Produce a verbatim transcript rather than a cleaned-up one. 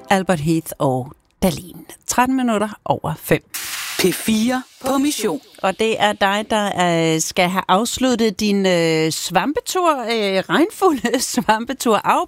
Albert Heath og Dahlin. tretten minutter over fem. P fire på mission. Og det er dig, der øh, skal have afsluttet din øh, svampetur, øh, regnfulde svampetur,